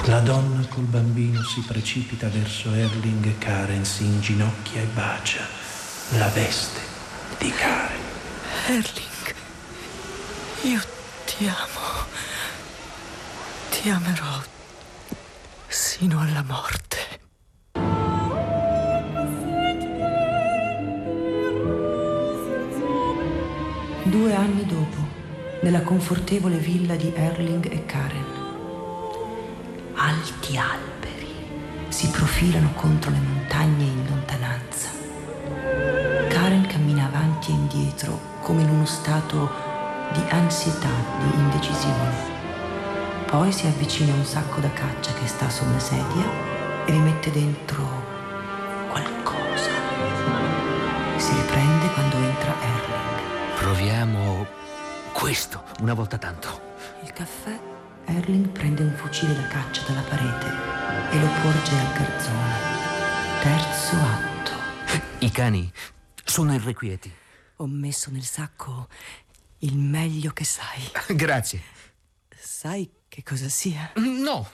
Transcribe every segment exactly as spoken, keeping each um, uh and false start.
La donna col bambino si precipita verso Erling e Karen, si inginocchia e bacia la veste di Karen. Erling, io ti amo. Ti amerò sino alla morte. Due anni dopo, nella confortevole villa di Erling e Karen. Alti alberi si profilano contro le montagne in lontananza. Karen cammina avanti e indietro come in uno stato di ansietà, di indecisione. Poi si avvicina a un sacco da caccia che sta su una sedia e vi mette dentro qualcosa. Si riprende quando entra Erling. Proviamo questo una volta tanto. Il caffè. Erling prende un fucile da caccia dalla parete e lo porge al garzone. Terzo atto. I cani sono irrequieti. Ho messo nel sacco il meglio che sai. Grazie. Sai che cosa sia? No.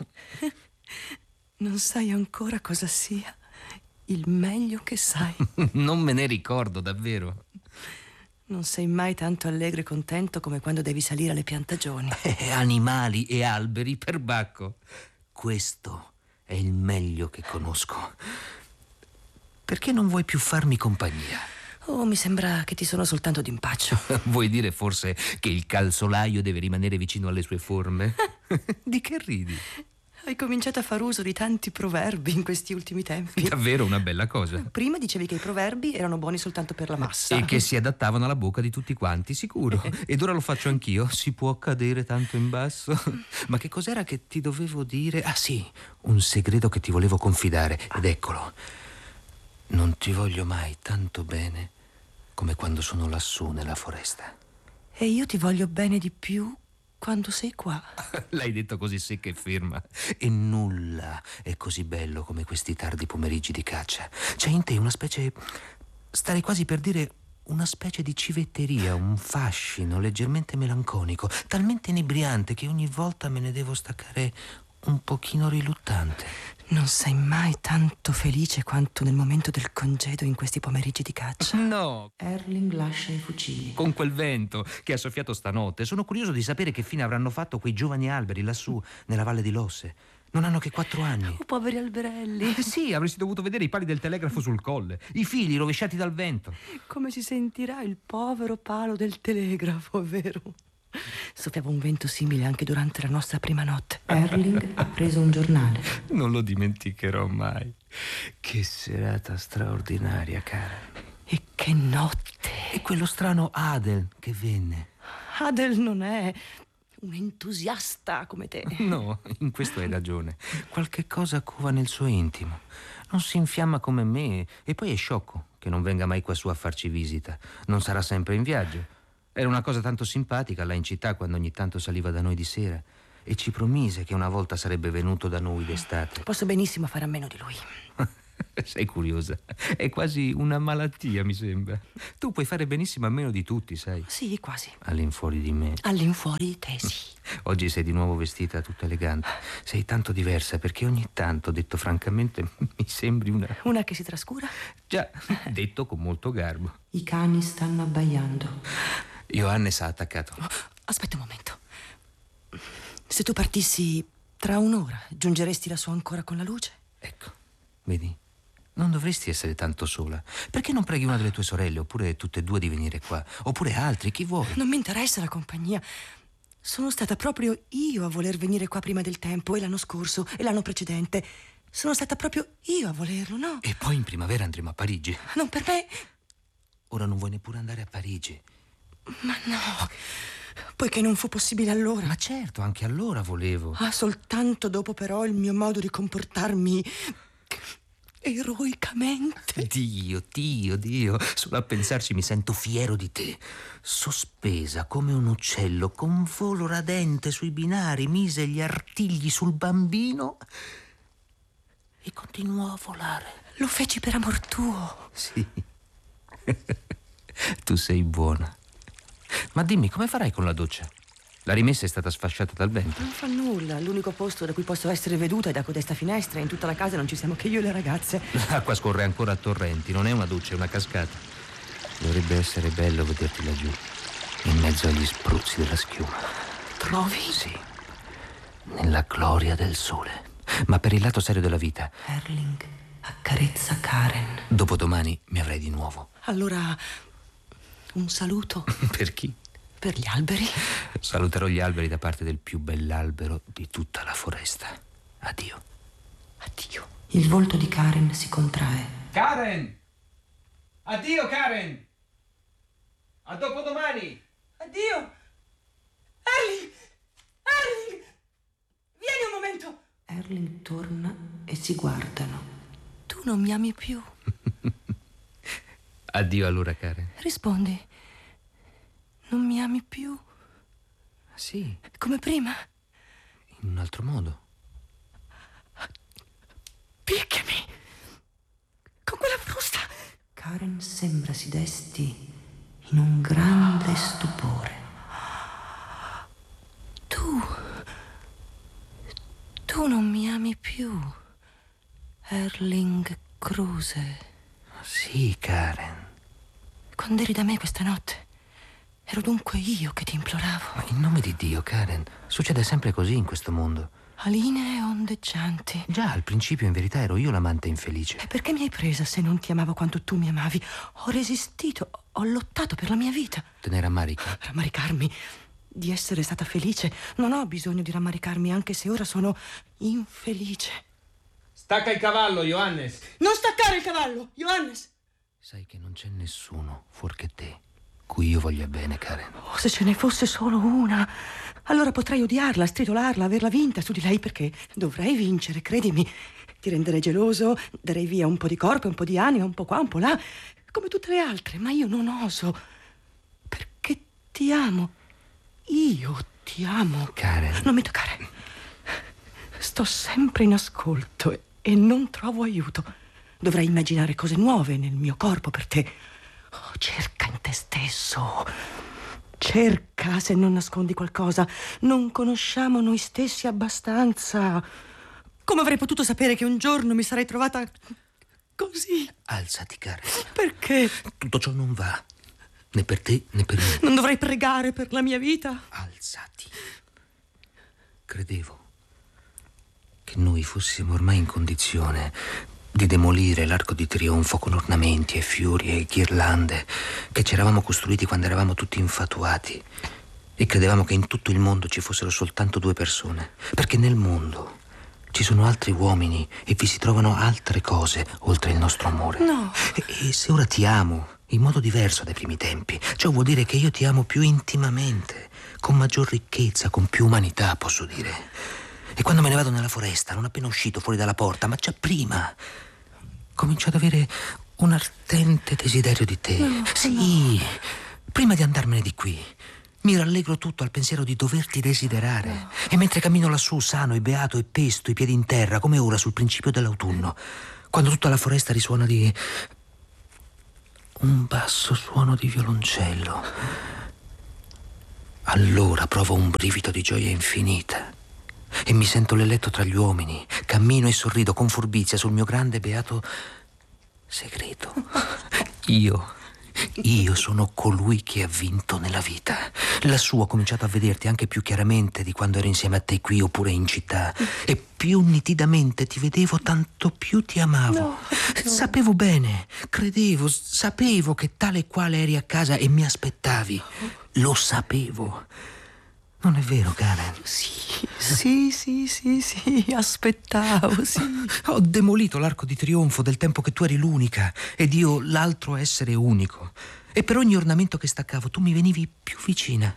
Non sai ancora cosa sia il meglio che sai. Non me ne ricordo davvero. Non sei mai tanto allegro e contento come quando devi salire alle piantagioni. Eh, animali e alberi, perbacco. Questo è il meglio che conosco. Perché non vuoi più farmi compagnia? Oh, mi sembra che ti sono soltanto d'impaccio. Vuoi dire forse che il calzolaio deve rimanere vicino alle sue forme? Di che ridi? Hai cominciato a far uso di tanti proverbi in questi ultimi tempi. Davvero una bella cosa. Prima dicevi che i proverbi erano buoni soltanto per la massa. E che si adattavano alla bocca di tutti quanti, sicuro. Ed ora lo faccio anch'io. Si può cadere tanto in basso. Ma che cos'era che ti dovevo dire? Ah sì, un segreto che ti volevo confidare. Ed eccolo. Non ti voglio mai tanto bene come quando sono lassù nella foresta. E io ti voglio bene di più quando sei qua. L'hai detto così secca e ferma. E nulla è così bello come questi tardi pomeriggi di caccia. C'è in te una specie, starei quasi per dire, una specie di civetteria, un fascino leggermente melanconico, talmente inebriante che ogni volta me ne devo staccare un pochino riluttante. Non sei mai tanto felice quanto nel momento del congedo in questi pomeriggi di caccia. No. Erling lascia i fucili. Con quel vento che ha soffiato stanotte, sono curioso di sapere che fine avranno fatto quei giovani alberi lassù nella valle di Losse. Non hanno che quattro anni. Oh, poveri alberelli. Eh sì, avresti dovuto vedere i pali del telegrafo sul colle, i fili rovesciati dal vento. Come si sentirà il povero palo del telegrafo, vero? Soffiava un vento simile anche durante la nostra prima notte. Erling ha preso un giornale. Non lo dimenticherò mai. Che serata straordinaria, cara. E che notte. E quello strano Adel che venne. Adel non è un entusiasta come te. No, in questo hai ragione. Qualche cosa cova nel suo intimo. Non si infiamma come me e poi è sciocco che non venga mai quassù a farci visita. Non sarà sempre in viaggio. Era una cosa tanto simpatica là in città quando ogni tanto saliva da noi di sera e ci promise che una volta sarebbe venuto da noi d'estate. Posso benissimo fare a meno di lui. Sei curiosa. È quasi una malattia, mi sembra. Tu puoi fare benissimo a meno di tutti, sai? Sì, quasi. All'infuori di me. All'infuori di te, sì. Oggi sei di nuovo vestita tutta elegante. Sei tanto diversa perché ogni tanto, detto francamente, mi sembri una... Una che si trascura? Già, detto con molto garbo. I cani stanno abbaiando. Johannes ha attaccato. Aspetta un momento. Se tu partissi tra un'ora, giungeresti lassù ancora con la luce? Ecco, vedi? Non dovresti essere tanto sola. Perché non preghi una delle tue sorelle, oppure tutte e due di venire qua? Oppure altri, chi vuoi? Non mi interessa la compagnia. Sono stata proprio io a voler venire qua prima del tempo, e l'anno scorso, e l'anno precedente. Sono stata proprio io a volerlo, no? E poi in primavera andremo a Parigi. Non per me. Ora non vuoi neppure andare a Parigi. Ma no, poiché non fu possibile allora. Ma certo, anche allora volevo. Ah, soltanto dopo però il mio modo di comportarmi eroicamente. Dio, Dio, Dio, solo a pensarci mi sento fiero di te. Sospesa come un uccello, con volo radente sui binari, mise gli artigli sul bambino e continuò a volare. Lo feci per amor tuo. Sì. Tu sei buona. Ma dimmi, come farai con la doccia? La rimessa è stata sfasciata dal vento. Non fa nulla. L'unico posto da cui posso essere veduta è da codesta finestra. In tutta la casa non ci siamo che io e le ragazze. L'acqua scorre ancora a torrenti. Non è una doccia, è una cascata. Dovrebbe essere bello vederti laggiù, in mezzo agli spruzzi della schiuma. Trovi? Sì. Nella gloria del sole. Ma per il lato serio della vita, Erling accarezza Karen. dopodomani mi avrai di nuovo. Allora, un saluto Per chi? per gli alberi. Saluterò gli alberi da parte del più bell'albero di tutta la foresta. Addio. Addio. Il volto di Karen si contrae. Karen! Addio, Karen! A dopodomani! Addio! Erling! Erling! Vieni un momento! Erling torna e si guardano. Tu non mi ami più. Addio allora, Karen. Rispondi. Non mi ami più? Sì, Come prima? in un altro modo. Picchiami! Con quella frusta! Karen sembra si desti in un grande stupore. Tu... Tu non mi ami più, Erling Kruse. Sì, Karen. Quando eri da me questa notte, ero dunque io che ti imploravo. Ma in nome di Dio, Karen, succede sempre così in questo mondo. A linee ondeggianti. Già, al principio in verità ero io l'amante infelice. E perché mi hai presa se non ti amavo quanto tu mi amavi? Ho resistito, ho lottato per la mia vita. Te ne rammarichi? Rammaricarmi di essere stata felice. Non ho bisogno di rammaricarmi, anche se ora sono infelice. Stacca il cavallo, Johannes! Non staccare il cavallo, Johannes! Sai che non c'è nessuno, fuorché te, cui io voglia bene, Karen. Oh, se ce ne fosse solo una, allora potrei odiarla, stridolarla, averla vinta su di lei, perché dovrei vincere, credimi. Ti renderei geloso, darei via un po' di corpo, un po' di anima, un po' qua, un po' là, come tutte le altre, ma io non oso, perché ti amo. Io ti amo. Karen. Non mi toccare. Sto sempre in ascolto e, e non trovo aiuto. Dovrei immaginare cose nuove nel mio corpo per te. Oh, cerca in te stesso. Cerca se non nascondi qualcosa. Non conosciamo noi stessi abbastanza. Come avrei potuto sapere che un giorno mi sarei trovata così? Alzati, Karen. Perché? Tutto ciò non va. Né per te né per me. Non dovrei pregare per la mia vita? Alzati. Credevo che noi fossimo ormai in condizione di demolire l'arco di trionfo con ornamenti e fiori e ghirlande che ci eravamo costruiti quando eravamo tutti infatuati e credevamo che in tutto il mondo ci fossero soltanto due persone, perché nel mondo ci sono altri uomini e vi si trovano altre cose oltre il nostro amore. No. E, e se ora ti amo in modo diverso dai primi tempi, ciò vuol dire che io ti amo più intimamente, con maggior ricchezza, con più umanità, posso dire. E quando me ne vado nella foresta, non appena uscito fuori dalla porta, ma già prima, comincio ad avere un ardente desiderio di te. No, sì, no. Prima di andarmene di qui, mi rallegro tutto al pensiero di doverti desiderare. No. E mentre cammino lassù, sano e beato e pesto, i piedi in terra, come ora sul principio dell'autunno, quando tutta la foresta risuona di un basso suono di violoncello, allora provo un brivido di gioia infinita e mi sento l'eletto tra gli uomini, cammino e sorrido con furbizia sul mio grande beato segreto. Io, io sono colui che ha vinto nella vita. Lassù ho cominciato a vederti anche più chiaramente di quando ero insieme a te qui oppure in città. E più nitidamente ti vedevo, tanto più ti amavo. No, no. Sapevo bene, credevo, sapevo che tale e quale eri a casa e mi aspettavi. Lo sapevo. Non è vero, Karen? Sì, sì, sì, sì, sì, aspettavo, sì. Ho demolito l'arco di trionfo del tempo che tu eri l'unica ed io l'altro essere unico. E per ogni ornamento che staccavo tu mi venivi più vicina.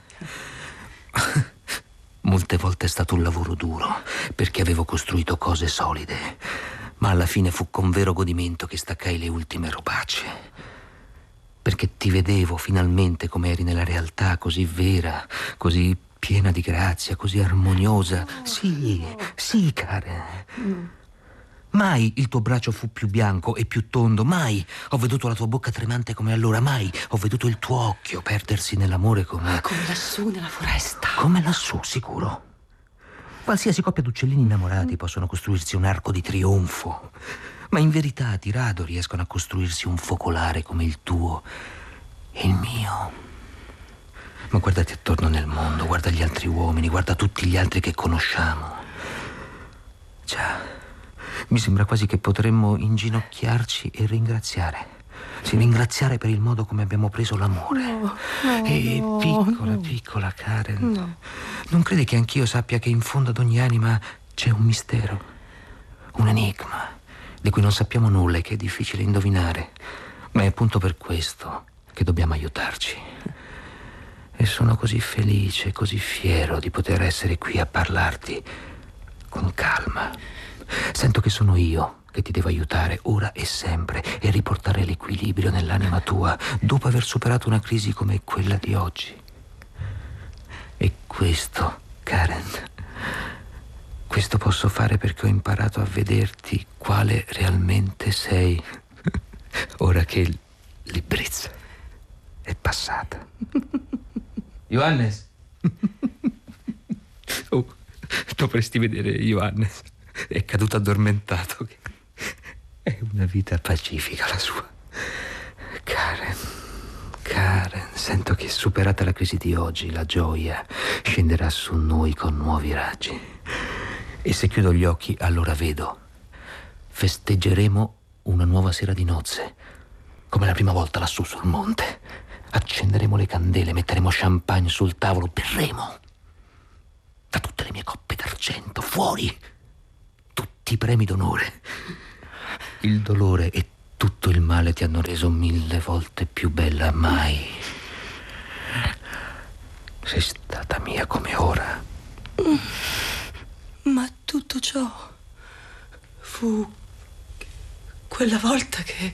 Molte volte è stato un lavoro duro, perché avevo costruito cose solide, ma alla fine fu con vero godimento che staccai le ultime robacce. Perché ti vedevo finalmente come eri nella realtà, così vera, così piena di grazia, così armoniosa. Sì, sì, Karen. Mai il tuo braccio fu più bianco e più tondo, mai ho veduto la tua bocca tremante come allora, mai ho veduto il tuo occhio perdersi nell'amore come... Come lassù nella foresta. Come lassù, sicuro. Qualsiasi coppia d'uccellini innamorati possono costruirsi un arco di trionfo, ma in verità di rado riescono a costruirsi un focolare come il tuo e il mio. Ma guardati attorno nel mondo, guarda gli altri uomini, guarda tutti gli altri che conosciamo. Già, mi sembra quasi che potremmo inginocchiarci e ringraziare. Sì, ringraziare per il modo come abbiamo preso l'amore. No, no, E no, piccola, no. piccola Karen, No. non credi che anch'io sappia che in fondo ad ogni anima c'è un mistero, un enigma, di cui non sappiamo nulla e che è difficile indovinare? Ma è appunto per questo che dobbiamo aiutarci. E sono così felice, così fiero di poter essere qui a parlarti con calma. Sento che sono io che ti devo aiutare ora e sempre e riportare l'equilibrio nell'anima tua dopo aver superato una crisi come quella di oggi. E questo, Karen, questo posso fare perché ho imparato a vederti quale realmente sei ora che l'ebbrezza è passata. Johannes. Oh, dovresti vedere Johannes. È caduto addormentato. È una vita pacifica la sua. Karen, Karen, sento che superata la crisi di oggi, la gioia scenderà su noi con nuovi raggi. E se chiudo gli occhi, allora vedo. Festeggeremo una nuova sera di nozze, come la prima volta lassù sul monte. Accenderemo le candele, metteremo champagne sul tavolo, berremo da tutte le mie coppe d'argento, fuori tutti i premi d'onore. Il dolore e tutto il male ti hanno reso mille volte più bella. Mai sei stata mia come ora. Ma tutto ciò fu quella volta che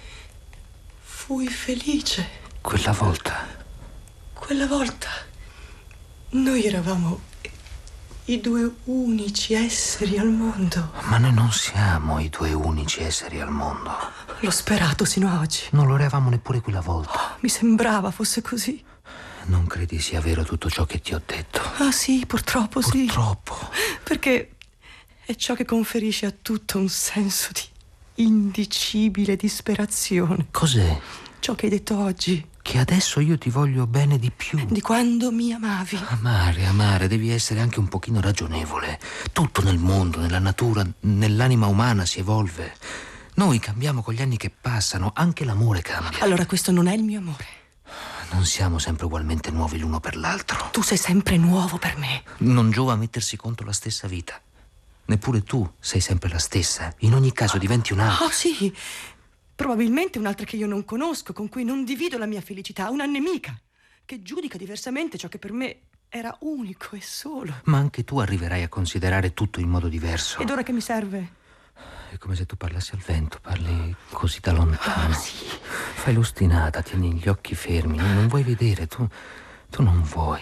fui felice. Quella volta? Quella volta noi eravamo i due unici esseri al mondo. Ma noi non siamo i due unici esseri al mondo. L'ho sperato sino a oggi. Non lo eravamo neppure quella volta. Oh, mi sembrava fosse così. Non credi sia vero tutto ciò che ti ho detto? Ah sì, purtroppo, sì. Purtroppo. Perché è ciò che conferisce a tutto un senso di indicibile disperazione. Cos'è? Ciò che hai detto oggi. Che adesso io ti voglio bene di più. Di quando mi amavi. Amare, amare, devi essere anche un pochino ragionevole. Tutto nel mondo, nella natura, nell'anima umana si evolve. Noi cambiamo con gli anni che passano, anche l'amore cambia. Allora questo non è il mio amore. Non siamo sempre ugualmente nuovi l'uno per l'altro. Tu sei sempre nuovo per me. Non giova mettersi contro la stessa vita. Neppure tu sei sempre la stessa. In ogni caso diventi un'altra. Oh sì, probabilmente un'altra che io non conosco, con cui non divido la mia felicità, una nemica, che giudica diversamente ciò che per me era unico e solo. Ma anche tu arriverai a considerare tutto in modo diverso. Ed ora che mi serve? È come se tu parlassi al vento, parli così da lontano. Ah, sì. Fai l'ostinata, tieni gli occhi fermi, non vuoi vedere, tu, tu non vuoi.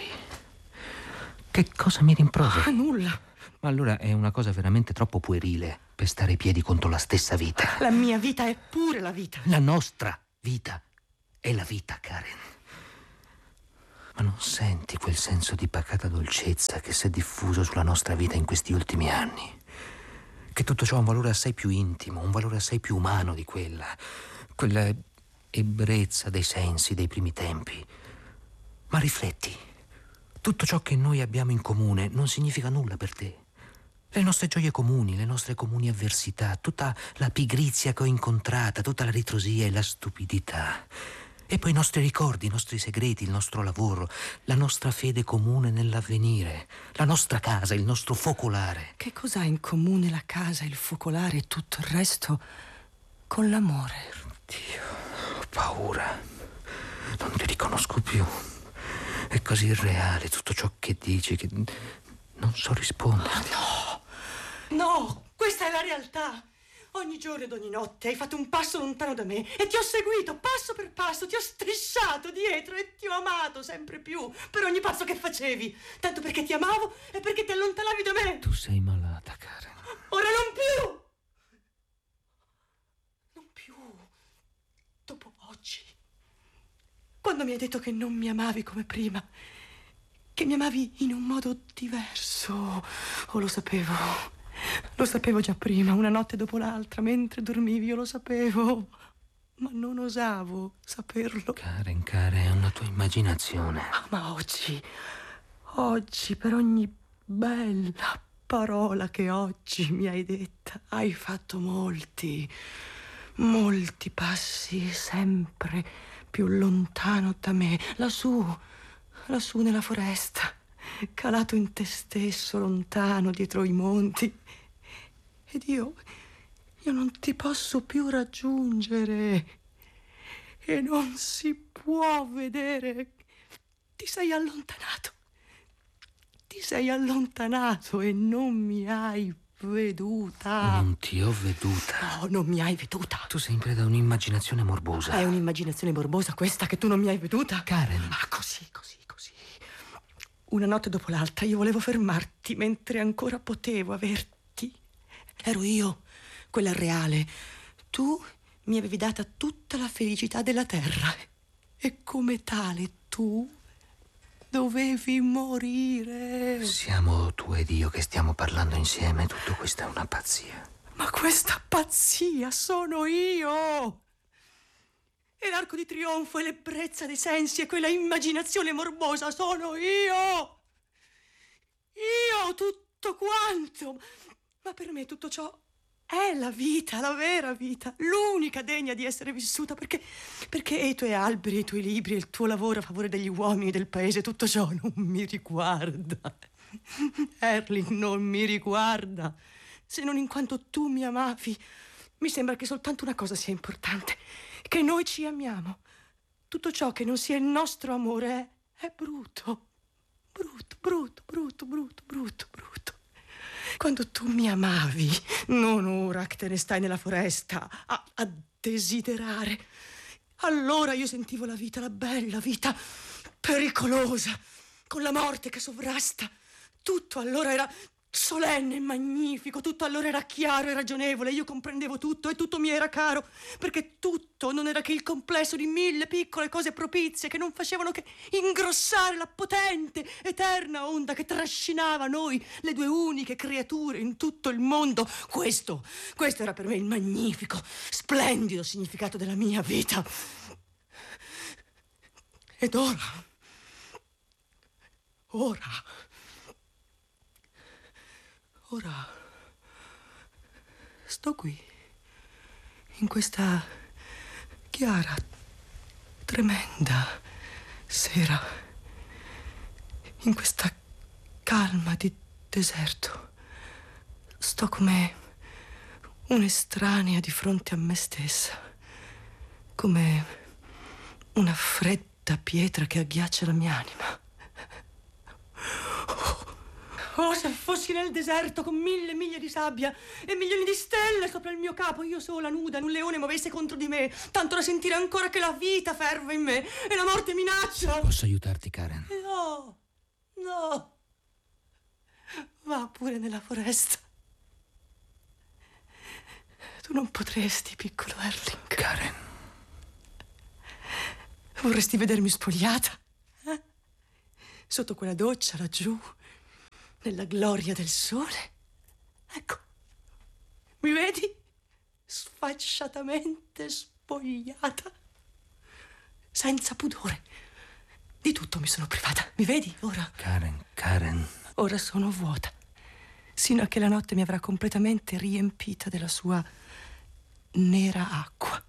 Che cosa mi rimproveri? Ah, nulla. Ma allora è una cosa veramente troppo puerile per stare i piedi contro la stessa vita. La mia vita è pure la vita. La nostra vita è la vita, Karen. Ma non senti quel senso di pacata dolcezza che si è diffuso sulla nostra vita in questi ultimi anni? Che tutto ciò ha un valore assai più intimo, un valore assai più umano di quella, quella ebbrezza dei sensi dei primi tempi. Ma rifletti, tutto ciò che noi abbiamo in comune non significa nulla per te. Le nostre gioie comuni, le nostre comuni avversità, tutta la pigrizia che ho incontrata, tutta la ritrosia e la stupidità. E poi i nostri ricordi, i nostri segreti, il nostro lavoro, la nostra fede comune nell'avvenire, la nostra casa, il nostro focolare. Che cosa ha in comune la casa, il focolare e tutto il resto con l'amore? Dio, ho paura. Non ti riconosco più. È così irreale tutto ciò che dici che non so rispondere. No, no, questa è la realtà. Ogni giorno ed ogni notte hai fatto un passo lontano da me e ti ho seguito passo per passo, ti ho strisciato dietro e ti ho amato sempre più per ogni passo che facevi, tanto perché ti amavo e perché ti allontanavi da me. Tu sei malata, Karen. Ora non più! quando mi hai detto che non mi amavi come prima, che mi amavi in un modo diverso. Oh, lo sapevo. Lo sapevo già prima, una notte dopo l'altra, mentre dormivi, io lo sapevo. Ma non osavo saperlo. Karen, Karen, è una tua immaginazione. Ah, ma oggi, oggi, per ogni bella parola che oggi mi hai detta, hai fatto molti, molti passi sempre più lontano da me, lassù, lassù nella foresta, calato in te stesso, lontano dietro i monti. Ed io, io non ti posso più raggiungere e non si può vedere. Ti sei allontanato, ti sei allontanato e non mi hai veduta. Non ti ho veduta. No, non mi hai veduta. Tu sei in preda a un'immaginazione morbosa. È un'immaginazione morbosa questa che tu non mi hai veduta? Karen. Ah, così, così, così. Una notte dopo l'altra io volevo fermarti mentre ancora potevo averti. Ero io, quella reale. Tu mi avevi data tutta la felicità della terra e come tale tu dovevi morire. Siamo tu ed io che stiamo parlando insieme. Tutto questo è una pazzia. Ma questa pazzia sono io. E l'arco di trionfo e l'ebbrezza dei sensi e quella immaginazione morbosa sono io. Io tutto quanto. Ma per me tutto ciò è la vita, la vera vita, l'unica degna di essere vissuta, perché, perché i tuoi alberi, i tuoi libri, il tuo lavoro a favore degli uomini del paese, tutto ciò non mi riguarda. Erling non mi riguarda, se non in quanto tu mi amavi. Mi sembra che soltanto una cosa sia importante, che noi ci amiamo. Tutto ciò che non sia il nostro amore è, è brutto, brutto, brutto, brutto, brutto, brutto, brutto. Quando tu mi amavi, non ora che te ne stai nella foresta a, a desiderare, allora io sentivo la vita, la bella vita pericolosa, con la morte che sovrasta. Tutto allora era solenne e magnifico, tutto allora era chiaro e ragionevole, io comprendevo tutto e tutto mi era caro, perché tutto non era che il complesso di mille piccole cose propizie che non facevano che ingrossare la potente, eterna onda che trascinava noi, le due uniche creature in tutto il mondo. Questo, questo era per me il magnifico, splendido significato della mia vita. Ed ora, ora... Ora sto qui, in questa chiara, tremenda sera, in questa calma di deserto. Sto come un'estranea di fronte a me stessa, come una fredda pietra che agghiaccia la mia anima. Oh, se fossi nel deserto con mille miglia di sabbia e milioni di stelle sopra il mio capo, io sola, nuda, in un leone muovesse contro di me, tanto da sentire ancora che la vita ferve in me e la morte minaccia. Posso aiutarti, Karen? No, no. Va pure nella foresta. Tu non potresti, piccolo Erling. Karen. Vorresti vedermi spogliata? Eh? Sotto quella doccia laggiù, nella gloria del sole. Ecco, mi vedi? Sfacciatamente spogliata, senza pudore. Di tutto mi sono privata, mi vedi ora? Karen, Karen. Ora sono vuota, sino a che la notte mi avrà completamente riempita della sua nera acqua.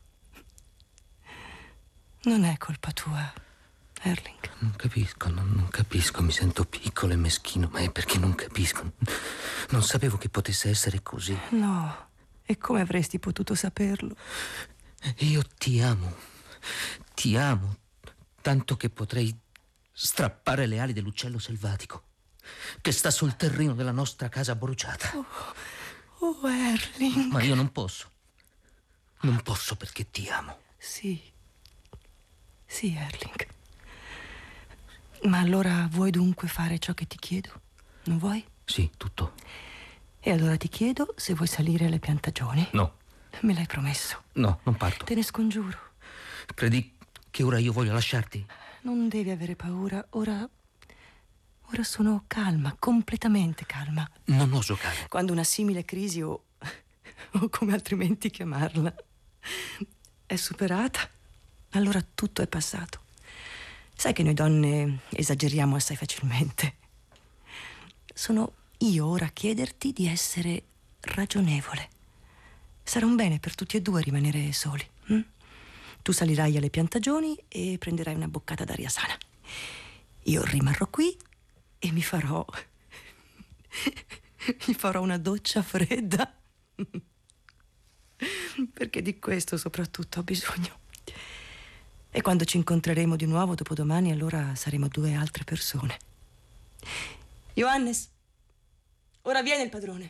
Non è colpa tua, Erling. Non capisco, non, non capisco, mi sento piccolo e meschino, ma è perché non capisco. Non sapevo che potesse essere così. No, e come avresti potuto saperlo? Io ti amo, ti amo, tanto che potrei strappare le ali dell'uccello selvatico che sta sul terreno della nostra casa bruciata. Oh, oh Erling. Ma io non posso, non posso perché ti amo. Sì, sì, Erling. Ma allora vuoi dunque fare ciò che ti chiedo? Non vuoi? Sì, tutto. E allora ti chiedo se vuoi salire alle piantagioni. No. Me l'hai promesso. No, non parto. Te ne scongiuro. Credi che ora io voglio lasciarti? Non devi avere paura. Ora... Ora sono calma, completamente calma. Non oso, Karen. Quando una simile crisi, o, o come altrimenti chiamarla, è superata, allora tutto è passato. Sai che noi donne esageriamo assai facilmente. Sono io ora a chiederti di essere ragionevole. Sarà un bene per tutti e due rimanere soli. Hm? Tu salirai alle piantagioni e prenderai una boccata d'aria sana. Io rimarrò qui e mi farò... mi farò una doccia fredda. Perché di questo soprattutto ho bisogno. E quando ci incontreremo di nuovo dopodomani, allora saremo due altre persone. Johannes, ora viene il padrone.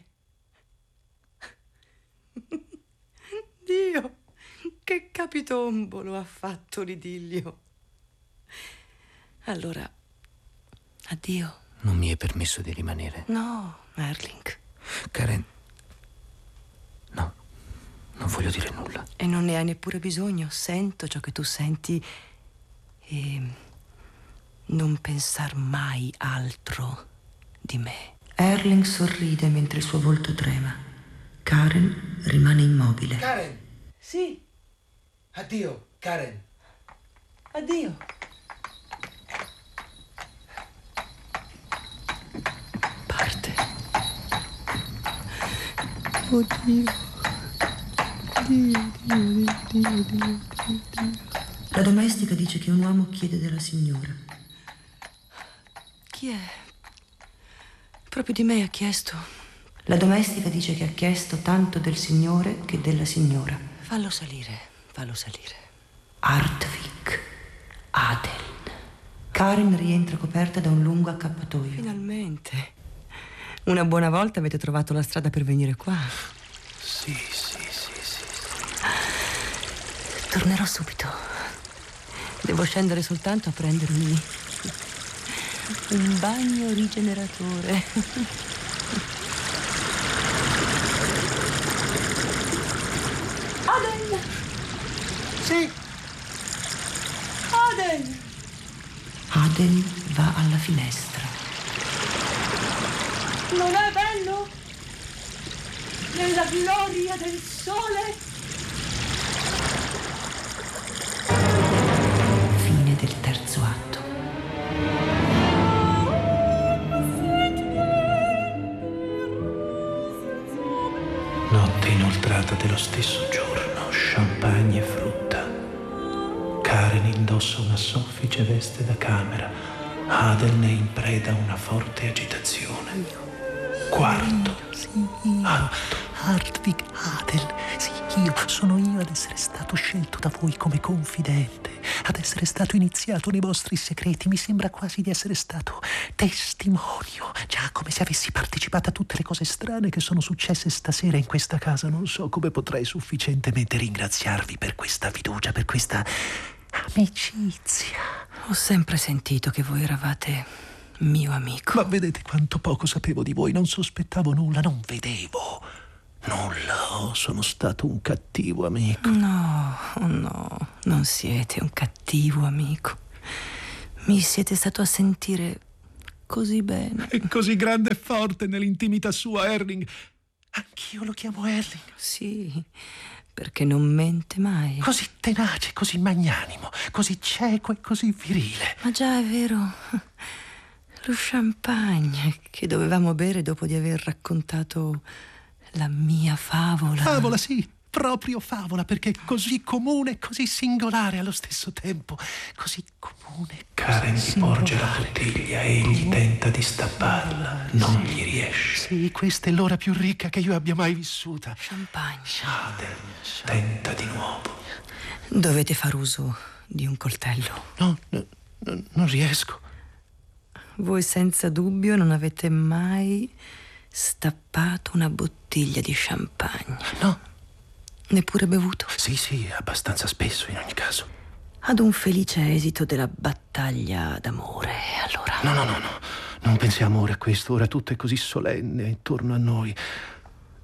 Dio, che capitombolo ha fatto l'idillio. Allora, addio. Non mi è permesso di rimanere. No, Erling. Karen, no, non voglio dire nulla. E non ne hai neppure bisogno. Sento ciò che tu senti e non pensar mai altro di me. Erling sorride mentre il suo volto trema. Karen rimane immobile. Karen! Sì, Addio, Karen! addio. Parte. Oddio. Dio, Dio, Dio, Dio, Dio, Dio. La domestica dice che un uomo chiede della signora. Chi è? Proprio di me ha chiesto. La domestica dice che ha chiesto tanto del signore che della signora. Fallo salire, fallo salire. Hartvig Adeln. Karen rientra coperta da un lungo accappatoio. Finalmente. Una buona volta avete trovato la strada per venire qua. Sì, sì, sì, sì. Tornerò subito. Devo scendere soltanto a prendermi un bagno rigeneratore. Aden! Sì! Aden! Adeln va alla finestra. Non è bello? Nella gloria del sole? Fine del terzo atto. Notte inoltrata dello stesso giorno, champagne e frutta. Karen indossa una soffice veste da camera. Adeln è in preda a una forte agitazione. Quarto atto. Hartvig Adeln, sì, io, sono io ad essere stato scelto da voi come confidente, ad essere stato iniziato nei vostri segreti. Mi sembra quasi di essere stato testimonio, già come se avessi partecipato a tutte le cose strane che sono successe stasera in questa casa. Non so come potrei sufficientemente ringraziarvi per questa fiducia, per questa amicizia. Ho sempre sentito che voi eravate mio amico. Ma vedete quanto poco sapevo di voi, non sospettavo nulla, non vedevo nulla. Oh, sono stato un cattivo amico. No, no, non siete un cattivo amico. Mi siete stato a sentire così bene. È così grande e forte nell'intimità sua, Erling. Anch'io lo chiamo Erling. Sì, perché non mente mai. Così tenace, così magnanimo, così cieco e così virile. Ma già è vero, lo champagne che dovevamo bere dopo di aver raccontato la mia favola. Favola, sì, proprio favola, perché è così comune e così singolare allo stesso tempo. Così comune. Karen gli porge la bottiglia e egli tenta di stapparla. Non gli riesce. Sì, questa è l'ora più ricca che io abbia mai vissuta. Champagne. Adeln tenta di nuovo. Dovete far uso di un coltello. No, no, no, non riesco. Voi senza dubbio non avete mai stappato una bottiglia di champagne. No. Neppure bevuto? Sì, sì, abbastanza spesso in ogni caso. Ad un felice esito della battaglia d'amore, allora. No, no, no, no. Non pensiamo ora a questo. Ora tutto è così solenne intorno a noi.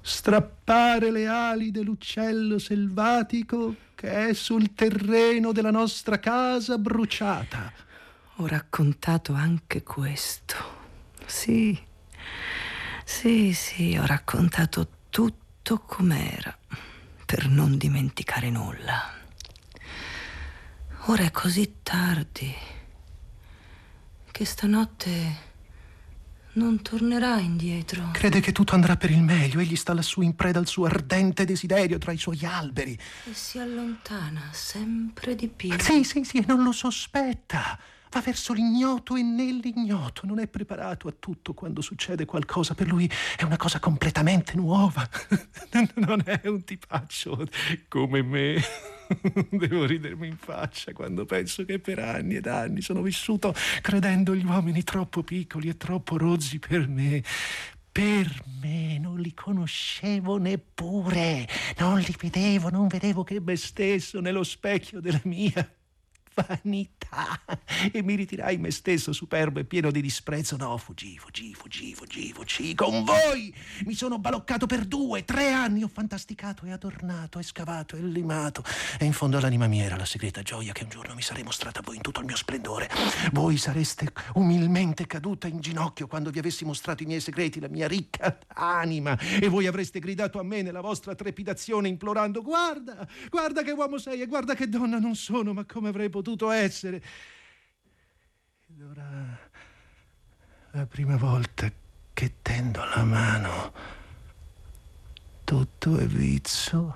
strappare le ali dell'uccello selvatico che è sul terreno della nostra casa bruciata. Ho raccontato anche questo. Sì, sì, sì, ho raccontato tutto com'era, per non dimenticare nulla. Ora è così tardi che stanotte non tornerà indietro. Crede che tutto andrà per il meglio. Egli sta lassù in preda al suo ardente desiderio tra i suoi alberi. E si allontana sempre di più. Sì, sì, sì, e non lo sospetta. Va verso l'ignoto e nell'ignoto. Non è preparato a tutto quando succede qualcosa. Per lui è una cosa completamente nuova. Non è un tipaccio come me. Devo ridermi in faccia quando penso che per anni ed anni sono vissuto credendo gli uomini troppo piccoli e troppo rozzi per me. Per me non li conoscevo neppure. Non li vedevo, non vedevo che me stesso nello specchio della mia vanità, e mi ritirai me stesso superbo e pieno di disprezzo. No, fuggì, fuggì, fuggì, fuggì, fuggì. Con voi mi sono baloccato per due, tre anni. Ho fantasticato e adornato e scavato e limato, e in fondo all'anima mia era la segreta gioia che un giorno mi sarei mostrata a voi in tutto il mio splendore. Voi sareste umilmente caduta in ginocchio quando vi avessi mostrato i miei segreti, la mia ricca anima, e voi avreste gridato a me nella vostra trepidazione implorando: guarda, guarda che uomo sei e guarda che donna non sono, ma come avrei potuto essere. Ed ora, la prima volta che tendo la mano, tutto è vizzo,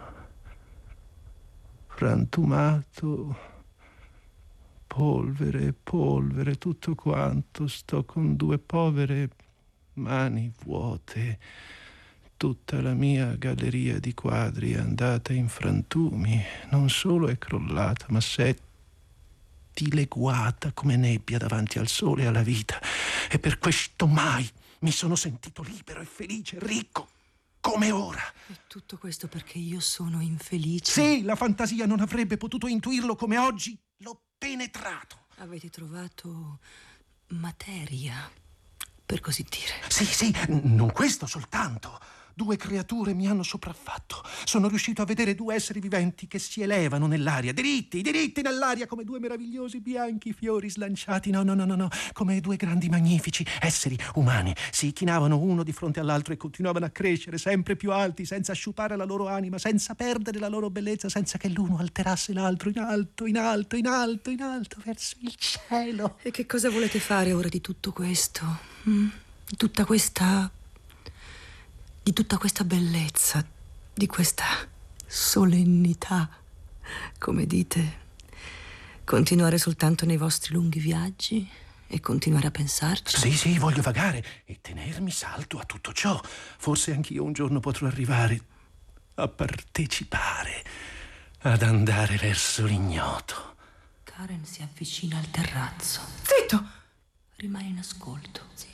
frantumato, polvere, polvere, tutto quanto. Sto con due povere mani vuote. Tutta la mia galleria di quadri è andata in frantumi. Non solo è crollata, ma s'è dileguata come nebbia davanti al sole e alla vita. E per questo mai mi sono sentito libero e felice, ricco, come ora. E tutto questo perché io sono infelice? Sì, la fantasia non avrebbe potuto intuirlo come oggi l'ho penetrato. Avete trovato materia, per così dire. Sì, sì, non questo soltanto. Due creature mi hanno sopraffatto. Sono riuscito a vedere due esseri viventi che si elevano nell'aria, diritti, diritti nell'aria, come due meravigliosi bianchi fiori slanciati. No, no, no, no, no, come due grandi magnifici esseri umani. Si chinavano uno di fronte all'altro e continuavano a crescere sempre più alti, senza sciupare la loro anima, senza perdere la loro bellezza, senza che l'uno alterasse l'altro, in alto, in alto, in alto, in alto, verso il cielo. E che cosa volete fare ora di tutto questo? Mm? Di tutta questa... di tutta questa bellezza, di questa solennità, come dite? Continuare soltanto nei vostri lunghi viaggi e continuare a pensarci? Sì, sì, voglio vagare e tenermi saldo a tutto ciò. Forse anch'io un giorno potrò arrivare a partecipare, ad andare verso l'ignoto. Karen si avvicina al terrazzo. Zitto! Rimane in ascolto. Zitto.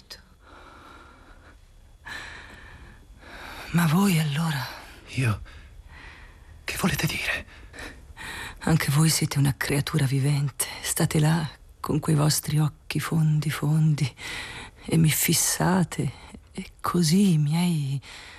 Ma voi allora? Io? Che volete dire? Anche voi siete una creatura vivente. State là con quei vostri occhi fondi fondi e mi fissate, e così i miei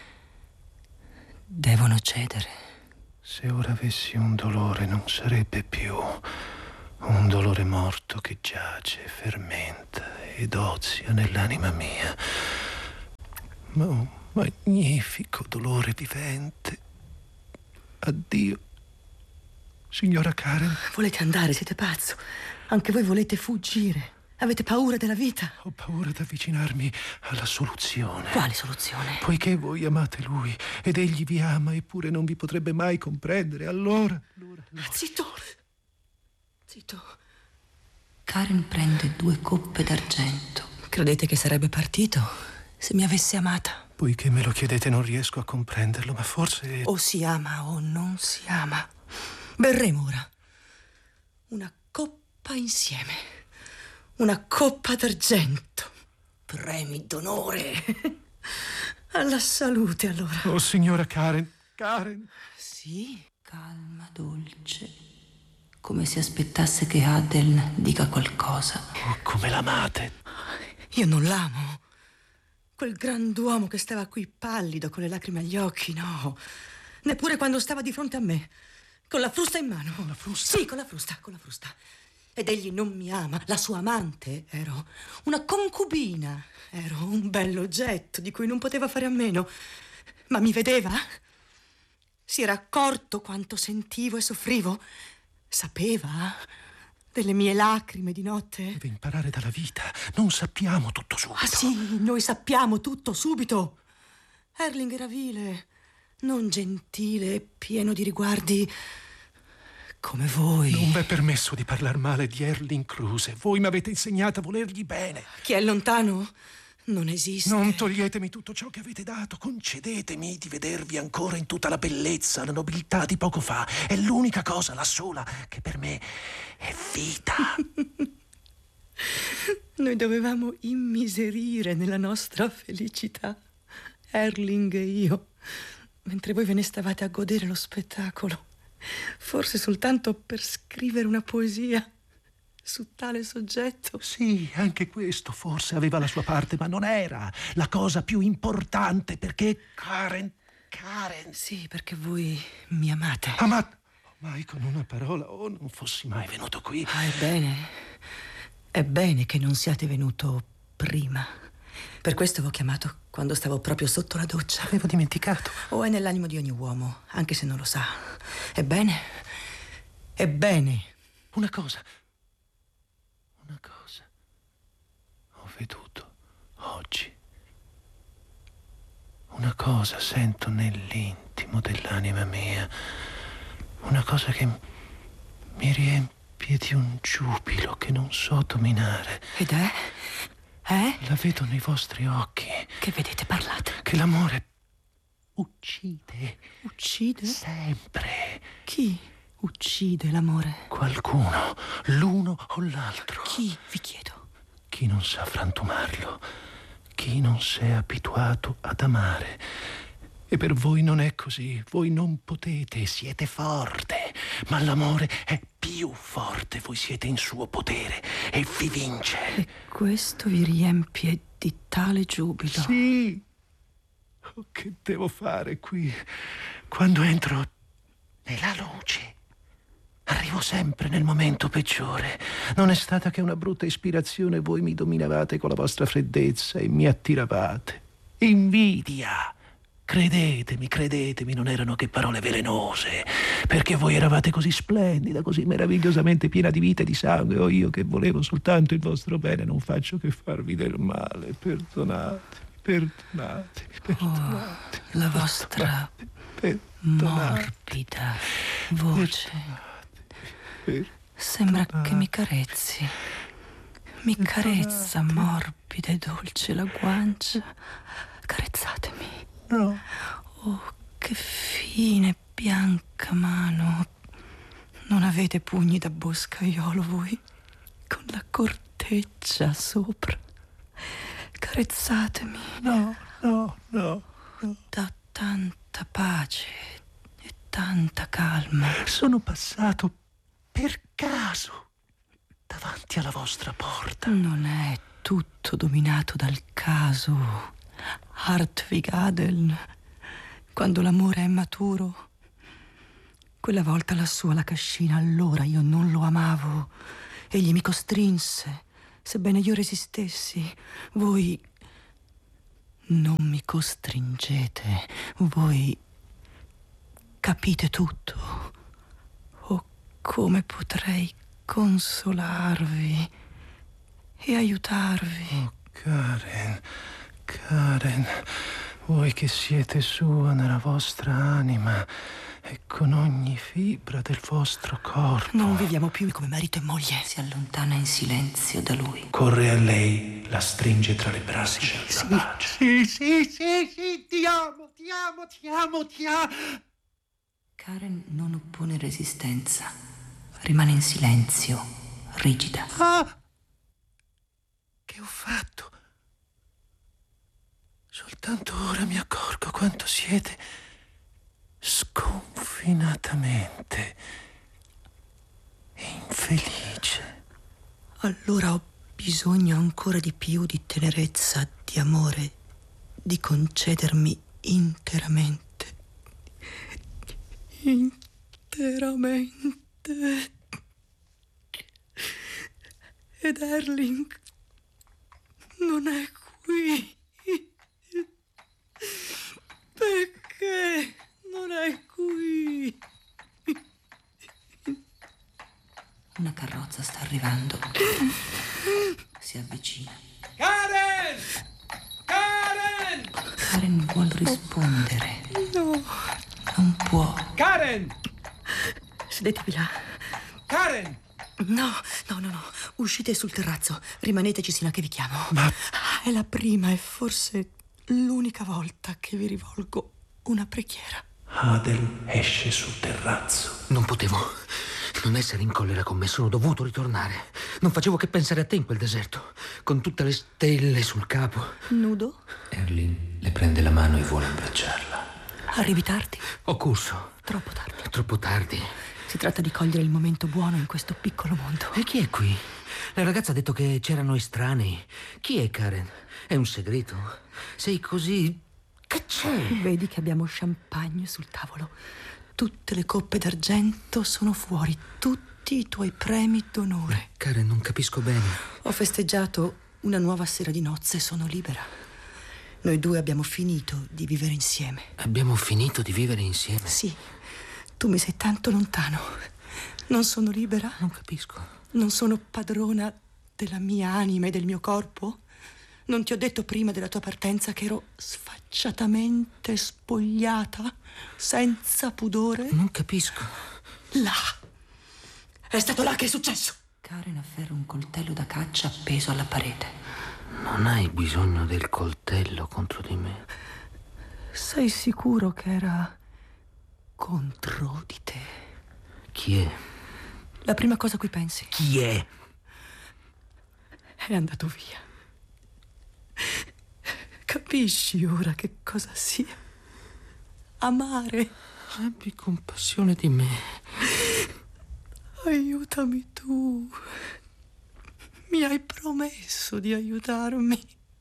devono cedere. Se ora avessi un dolore non sarebbe più un dolore morto che giace, fermenta ed ozia nell'anima mia, ma un magnifico dolore vivente. Addio, signora Karen. Volete andare? Siete pazzo? Anche voi volete fuggire? Avete paura della vita? Ho paura di avvicinarmi alla soluzione. Quale soluzione? Poiché voi amate lui ed egli vi ama, eppure non vi potrebbe mai comprendere. Allora, allora, allora. Zitto! Zitto. Karen prende due coppe d'argento. Credete che sarebbe partito se mi avesse amata? Poiché me lo chiedete non riesco a comprenderlo, ma forse... O si ama o non si ama. Berremo ora una coppa insieme. Una coppa d'argento. Premi d'onore. Alla salute, allora. Oh, signora Karen. Karen. Sì? Calma, dolce, come se aspettasse che Adel dica qualcosa. Oh, come l'amate. Io non l'amo. quel grand'uomo che stava qui pallido, con le lacrime agli occhi, no. Neppure quando stava di fronte a me, con la frusta in mano. Con la frusta? Sì, con la frusta, con la frusta. Ed egli non mi ama, la sua amante ero, una concubina, ero un bell'oggetto di cui non poteva fare a meno. Ma mi vedeva? Si era accorto quanto sentivo e soffrivo? Sapeva delle mie lacrime di notte? Deve imparare dalla vita. Non sappiamo tutto subito. Ah sì, noi sappiamo tutto subito. Erling era vile, non gentile, pieno di riguardi come voi. Non v'è permesso di parlar male di Erling Kruse. Voi mi avete insegnato a volergli bene. Chi è lontano non esiste. Non toglietemi tutto ciò che avete dato. Concedetemi di vedervi ancora in tutta la bellezza, la nobiltà di poco fa. È l'unica cosa, la sola, che per me è vita. Noi dovevamo immiserire nella nostra felicità, Erling e io, mentre voi ve ne stavate a godere lo spettacolo, forse soltanto per scrivere una poesia su tale soggetto. Sì, anche questo forse aveva la sua parte, ma non era la cosa più importante, perché Karen, Karen... Sì, perché voi mi amate. Ah, ma mai con una parola, o oh, non fossi mai venuto qui. Ah, ebbene, è bene che non siate venuto prima. Per questo l'ho chiamato quando stavo proprio sotto la doccia. Avevo dimenticato. O è nell'animo di ogni uomo, anche se non lo sa. Ebbene, ebbene. Una cosa... Una cosa ho veduto oggi. Una cosa sento nell'intimo dell'anima mia. Una cosa che mi riempie di un giubilo che non so dominare. Ed è? Eh? La vedo nei vostri occhi. Che vedete, parlate. Che l'amore uccide. Uccide? Sempre. Chi uccide l'amore? Qualcuno, l'uno o l'altro. Chi, vi chiedo? Chi non sa frantumarlo, chi non si è abituato ad amare. E per voi non è così, voi non potete, siete forte, ma l'amore è più forte, voi siete in suo potere e vi vince. E questo vi riempie di tale giubilo? Sì. Oh, che devo fare qui quando entro nella luce? Arrivo sempre nel momento peggiore. Non è stata che una brutta ispirazione, voi mi dominavate con la vostra freddezza e mi attiravate. Invidia. Credetemi, credetemi, non erano che parole velenose, perché voi eravate così splendida, così meravigliosamente piena di vita e di sangue, o io che volevo soltanto il vostro bene non faccio che farvi del male. Perdonate, perdonatemi, perdonatemi. Oh, la vostra perdonatemi, morbida voce perdonatemi, sembra perdonatemi. che mi carezzi. Mi carezza morbida e dolce la guancia. Carezzatemi. No. Oh, che fine, bianca mano. Non avete pugni da boscaiolo voi? Con la corteccia sopra. Carezzatemi. No, no, no, no. Da tanta pace e tanta calma. Sono passato per caso davanti alla vostra porta. Non è tutto dominato dal caso. Hartwig-Adeln, quando l'amore è maturo. Quella volta lassù alla cascina, allora io non lo amavo. Egli mi costrinse, sebbene io resistessi. Voi non mi costringete, voi capite tutto. Oh, come potrei consolarvi e aiutarvi. Oh, Karen, Karen, voi che siete sua nella vostra anima e con ogni fibra del vostro corpo. Non viviamo più come marito e moglie. Si allontana in silenzio da lui. Corre a lei, la stringe tra le braccia, Sì, la bacia. sì, sì, sì, sì, ti amo, ti amo, ti amo, ti amo. Karen non oppone resistenza. Rimane in silenzio, rigida. Ah! Che ho fatto? Soltanto ora mi accorgo quanto siete sconfinatamente infelice. Allora ho bisogno ancora di più di tenerezza, di amore, di concedermi interamente, interamente. Ed Erling non è qui. Perché non è qui? Una carrozza sta arrivando. Si avvicina. Karen! Karen! Karen vuol rispondere. No. Non può. Karen! Sedetevi là. Karen! No, no, no, no. Uscite sul terrazzo. Rimaneteci sino a che vi chiamo. Ma... È la prima e forse l'unica volta che vi rivolgo una preghiera. Adel esce sul terrazzo. Non potevo non essere in collera con me, sono dovuto ritornare. Non facevo che pensare a te in quel deserto, con tutte le stelle sul capo. Nudo? Erling le prende la mano e vuole abbracciarla. Arrivi tardi? Ho corso. Troppo tardi. Troppo tardi. Si tratta di cogliere il momento buono in questo piccolo mondo. E chi è qui? La ragazza ha detto che c'erano estranei. Chi è Karen? È un segreto? Sei così... Che c'è? Vedi che abbiamo champagne sul tavolo. Tutte le coppe d'argento sono fuori. Tutti i tuoi premi d'onore. Karen, non capisco bene. Ho festeggiato una nuova sera di nozze e sono libera. Noi due abbiamo finito di vivere insieme. Abbiamo finito di vivere insieme? Sì. Tu mi sei tanto lontano. Non sono libera? Non capisco. Non sono padrona della mia anima e del mio corpo? Non ti ho detto prima della tua partenza che ero sfacciatamente spogliata, senza pudore? Non capisco. Là. È stato là che è successo. Karen afferra un coltello da caccia appeso alla parete. Non hai bisogno del coltello contro di me. Sei sicuro che era contro di te? Chi è? La prima cosa a cui pensi? Chi è? È andato via. Capisci ora che cosa sia amare? Abbi compassione di me. Aiutami tu. Mi hai promesso di aiutarmi.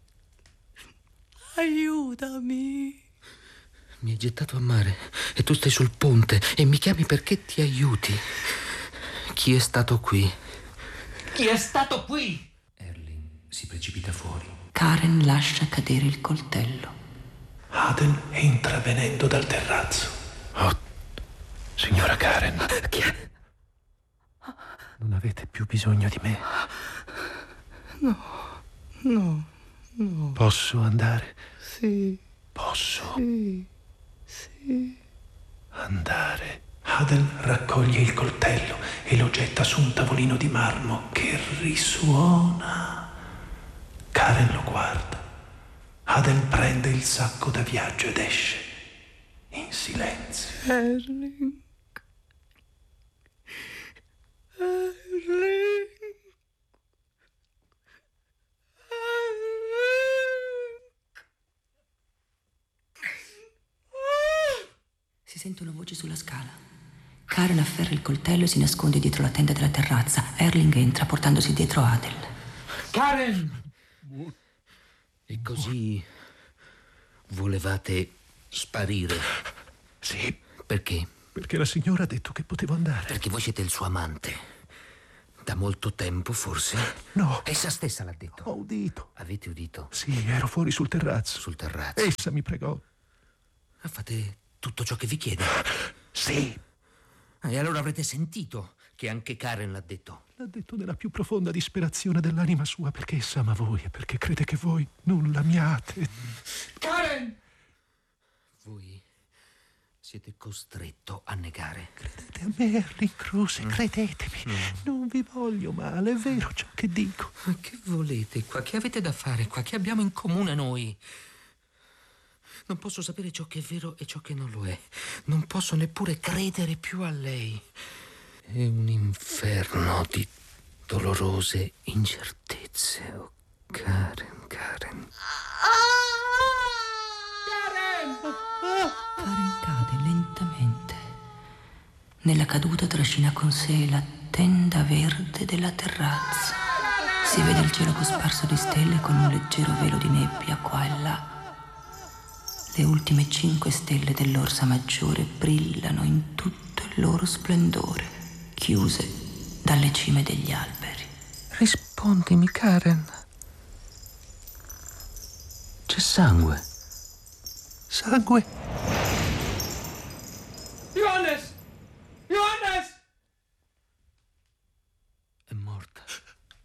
Aiutami. Mi hai gettato a mare e tu stai sul ponte e mi chiami perché ti aiuti. Chi è stato qui? Chi è stato qui? Erling si precipita fuori. Karen lascia cadere il coltello. Adel entra venendo dal terrazzo. Oh, signora Karen. Chi è? Non avete più bisogno di me. No, no, no. Posso andare? Sì. Posso Sì, sì. andare. Adel raccoglie il coltello e lo getta su un tavolino di marmo che risuona. Karen lo guarda. Adel prende il sacco da viaggio ed esce in silenzio. Erling. Erling. Si sentono voci sulla scala. Karen afferra il coltello e si nasconde dietro la tenda della terrazza. Erling entra portandosi dietro Adel. Karen! E così volevate sparire? Sì, Perché? perché la signora ha detto che potevo andare. Perché voi siete il suo amante. Da molto tempo, forse? No. Essa stessa l'ha detto. Ho udito. Avete udito? Sì, ero fuori sul terrazzo. Sul terrazzo. Essa mi pregò. Ah, fate tutto ciò che vi chiede. Sì, E allora avrete sentito che anche Karen l'ha detto. l'ha detto nella più profonda disperazione dell'anima sua, perché essa ama voi e perché crede che voi non l'amiate. Karen! Voi siete costretto a negare. Credete a me, Erling Kruse, credetemi. Non vi voglio male, è vero ciò che dico. Ma che volete qua? Che avete da fare qua? Che abbiamo in comune noi? Non posso sapere ciò che è vero e ciò che non lo è. Non posso neppure credere più a lei. È un inferno di dolorose incertezze. Oh, Karen, Karen. Karen cade lentamente. Nella caduta trascina con sé la tenda verde della terrazza. Si vede il cielo cosparso di stelle con un leggero velo di nebbia qua e là. Le ultime cinque stelle dell'Orsa Maggiore brillano in tutto il loro splendore, chiuse dalle cime degli alberi. Rispondimi, Karen. C'è sangue. Sangue?